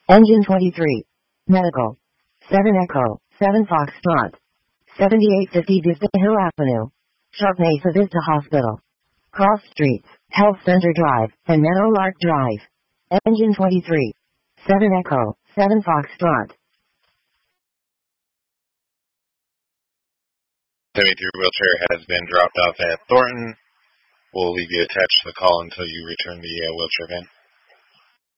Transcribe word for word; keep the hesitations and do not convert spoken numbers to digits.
Engine twenty-three. Medical. seven Echo, seven Foxtrot. seventy-eight fifty Vista Hill Avenue. Sharp Mesa Vista Hospital. Cross Streets, Health Center Drive, and Meadowlark Drive. Engine twenty-three. seven Echo, seven Foxtrot. seventy-three wheelchair has been dropped off at Thornton. We'll leave you attached to the call until you return the uh, wheelchair van.